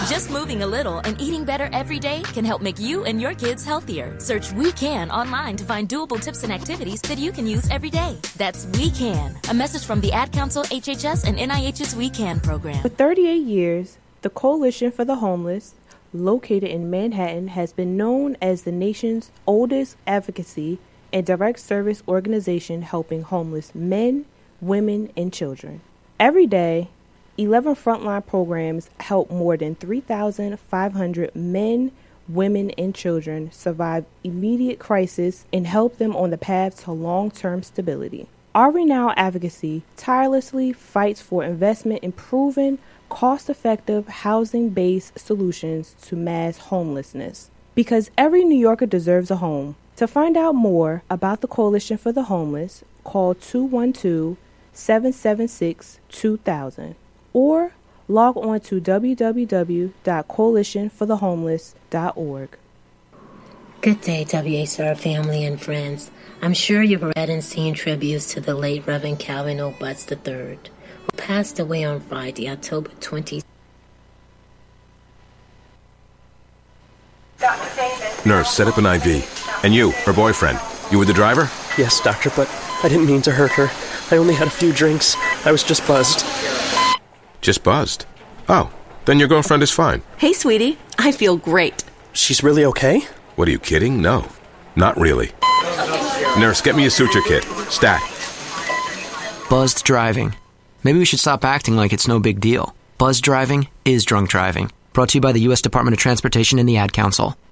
Just moving a little and eating better every day can help make you and your kids healthier. Search We Can online to find doable tips and activities that you can use every day. That's We Can. A message from the Ad Council, HHS, and NIH's We Can program. For 38 years, the Coalition for the Homeless, located in Manhattan, has been known as the nation's oldest advocacy and direct service organization helping homeless men, women, and children. Every day, 11 frontline programs help more than 3,500 men, women, and children survive immediate crisis and help them on the path to long-term stability. Our renowned advocacy tirelessly fights for investment in proven, cost-effective, housing-based solutions to mass homelessness. Because every New Yorker deserves a home. To find out more about the Coalition for the Homeless, call 212-776-2000 or log on to www.coalitionforthehomeless.org. Good day, WHR family and friends. I'm sure you've read and seen tributes to the late Reverend Calvin O. Butts III, who passed away on Friday, October 20. Nurse, set up an IV. And you, her boyfriend, you were the driver? Yes, doctor, but I didn't mean to hurt her. I only had a few drinks. I was just buzzed. Just buzzed? Oh, then your girlfriend is fine. Hey, sweetie. I feel great. She's really okay? What, are you kidding? No, not really. Nurse, get me a suture kit. Stat. Buzzed driving. Maybe we should stop acting like it's no big deal. Buzzed driving is drunk driving. Brought to you by the U.S. Department of Transportation and the Ad Council.